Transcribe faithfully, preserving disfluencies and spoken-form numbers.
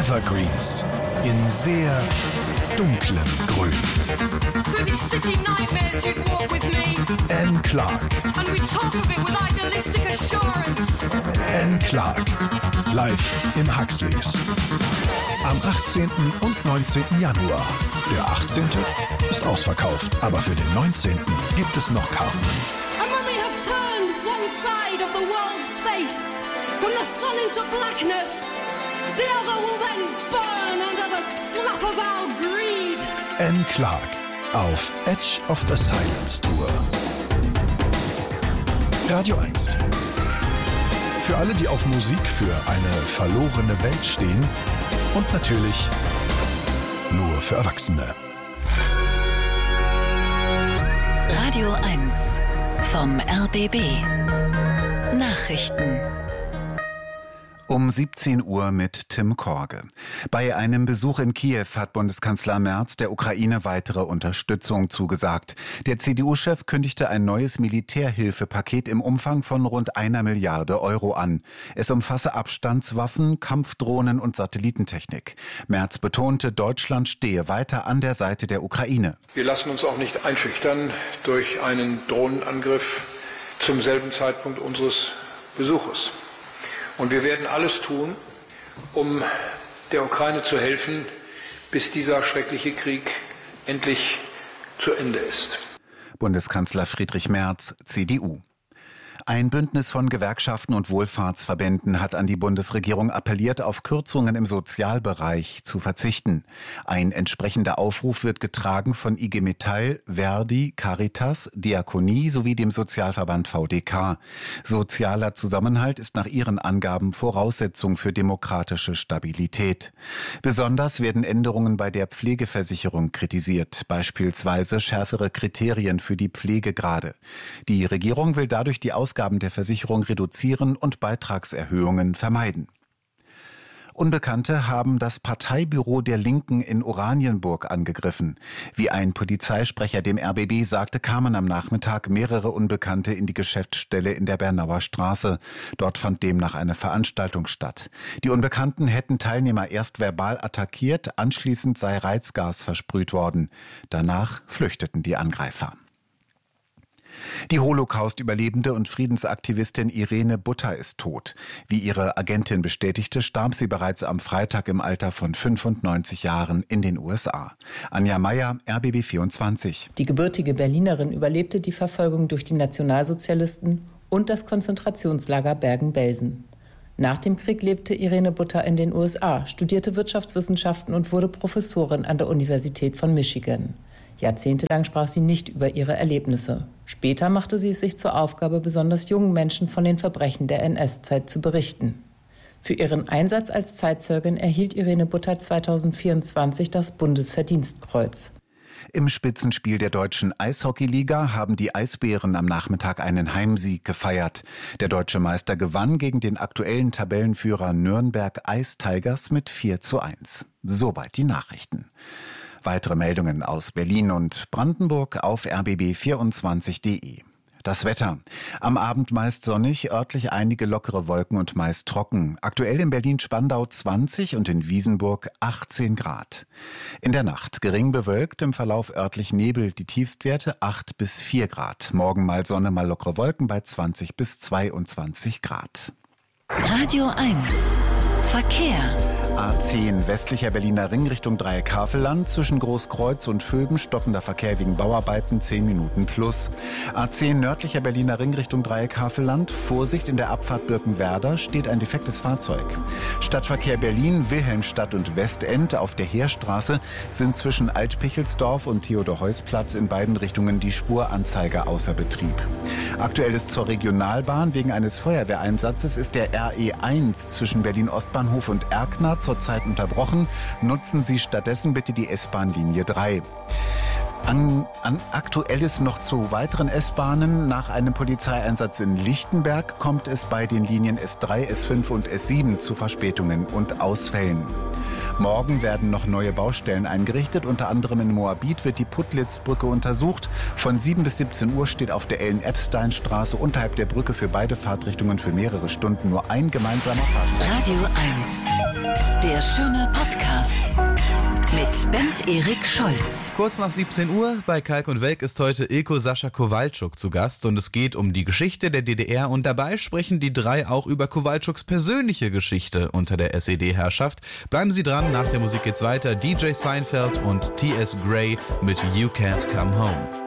Evergreens in sehr dunklem Grün. Through these city nightmares you'd walk with me. Anne Clark. And we'd talk of it with idealistic assurance. Anne Clark. Live im Huxleys. Am achtzehnten und neunzehnten Januar. Der achtzehnte ist ausverkauft, aber für den neunzehnten gibt es noch Karten. And when we have turned one side of the world's face from the sun into blackness, the other will then burn under the slap of our greed. Anne Clark auf Edge of the Silence Tour. Radio eins. Für alle, die auf Musik für eine verlorene Welt stehen und natürlich nur für Erwachsene. Radio eins vom R B B. Nachrichten. Um siebzehn Uhr mit Tim Korge. Bei einem Besuch in Kiew hat Bundeskanzler Merz der Ukraine weitere Unterstützung zugesagt. Der C D U-Chef kündigte ein neues Militärhilfepaket im Umfang von rund einer Milliarde Euro an. Es umfasse Abstandswaffen, Kampfdrohnen und Satellitentechnik. Merz betonte, Deutschland stehe weiter an der Seite der Ukraine. Wir lassen uns auch nicht einschüchtern durch einen Drohnenangriff zum selben Zeitpunkt unseres Besuches. Und wir werden alles tun, um der Ukraine zu helfen, bis dieser schreckliche Krieg endlich zu Ende ist. Bundeskanzler Friedrich Merz, C D U. Ein Bündnis von Gewerkschaften und Wohlfahrtsverbänden hat an die Bundesregierung appelliert, auf Kürzungen im Sozialbereich zu verzichten. Ein entsprechender Aufruf wird getragen von I G Metall, Verdi, Caritas, Diakonie sowie dem Sozialverband V D K. Sozialer Zusammenhalt ist nach ihren Angaben Voraussetzung für demokratische Stabilität. Besonders werden Änderungen bei der Pflegeversicherung kritisiert, beispielsweise schärfere Kriterien für die Pflegegrade. Die Regierung will dadurch die Ausgaben der Versicherung reduzieren und Beitragserhöhungen vermeiden. Unbekannte haben das Parteibüro der Linken in Oranienburg angegriffen. Wie ein Polizeisprecher dem R B B sagte, kamen am Nachmittag mehrere Unbekannte in die Geschäftsstelle in der Bernauer Straße. Dort fand demnach eine Veranstaltung statt. Die Unbekannten hätten Teilnehmer erst verbal attackiert, anschließend sei Reizgas versprüht worden. Danach flüchteten die Angreifer. Die Holocaust-Überlebende und Friedensaktivistin Irene Butter ist tot. Wie ihre Agentin bestätigte, starb sie bereits am Freitag im Alter von fünfundneunzig Jahren in den U S A. Anja Meier, R B B vierundzwanzig. Die gebürtige Berlinerin überlebte die Verfolgung durch die Nationalsozialisten und das Konzentrationslager Bergen-Belsen. Nach dem Krieg lebte Irene Butter in den U S A, studierte Wirtschaftswissenschaften und wurde Professorin an der Universität von Michigan. Jahrzehntelang sprach sie nicht über ihre Erlebnisse. Später machte sie es sich zur Aufgabe, besonders jungen Menschen von den Verbrechen der N S-Zeit zu berichten. Für ihren Einsatz als Zeitzeugin erhielt Irene Butter zweitausendvierundzwanzig das Bundesverdienstkreuz. Im Spitzenspiel der deutschen Eishockeyliga haben die Eisbären am Nachmittag einen Heimsieg gefeiert. Der deutsche Meister gewann gegen den aktuellen Tabellenführer Nürnberg Ice Tigers mit vier zu eins. Soweit die Nachrichten. Weitere Meldungen aus Berlin und Brandenburg auf r b b vierundzwanzig punkt de. Das Wetter. Am Abend meist sonnig, örtlich einige lockere Wolken und meist trocken. Aktuell in Berlin-Spandau zwanzig und in Wiesenburg achtzehn Grad. In der Nacht gering bewölkt, im Verlauf örtlich Nebel, die Tiefstwerte acht bis vier Grad. Morgen mal Sonne, mal lockere Wolken bei zwanzig bis zweiundzwanzig Grad. Radio eins. Verkehr. A zehn westlicher Berliner Ring Richtung Dreieck-Havelland, zwischen Großkreuz und Vöben stockender Verkehr wegen Bauarbeiten zehn Minuten plus. A zehn nördlicher Berliner Ring Richtung Dreieck-Havelland, Vorsicht, in der Abfahrt Birkenwerder steht ein defektes Fahrzeug. Stadtverkehr Berlin, Wilhelmstadt und Westend auf der Heerstraße sind zwischen Alt-Pichelsdorf und Theodor-Heuss-Platz in beiden Richtungen die Spuranzeiger außer Betrieb. Aktuell ist zur Regionalbahn wegen eines Feuerwehreinsatzes ist der R E eins zwischen Berlin-Ostbahnhof und Erkner zurzeit unterbrochen. Nutzen Sie stattdessen bitte die S-Bahn-Linie drei. An, an Aktuelles noch zu weiteren S-Bahnen. Nach einem Polizeieinsatz in Lichtenberg kommt es bei den Linien S drei, S fünf und S sieben zu Verspätungen und Ausfällen. Morgen werden noch neue Baustellen eingerichtet. Unter anderem in Moabit wird die Puttlitzbrücke untersucht. Von sieben bis siebzehn Uhr steht auf der Ellen-Epstein-Straße unterhalb der Brücke für beide Fahrtrichtungen für mehrere Stunden nur ein gemeinsamer Fahrstuhl. Radio eins. Der schöne Podcast. Mit Bent Erik Scholz. Kurz nach siebzehn Uhr bei Kalk und Welk ist heute Ilko Sascha Kowalczuk zu Gast und es geht um die Geschichte der D D R und dabei sprechen die drei auch über Kowalczuks persönliche Geschichte unter der S E D-Herrschaft. Bleiben Sie dran, nach der Musik geht's weiter. D J Seinfeld und T S Gray mit You Can't Come Home.